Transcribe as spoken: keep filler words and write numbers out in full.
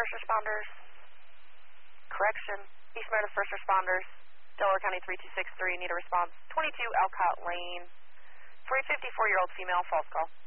first responders. Correction. East Meredith first responders. Delaware County three two six three, need a response. twenty-two Alcott Lane. For a fifty-four-year-old female, false call.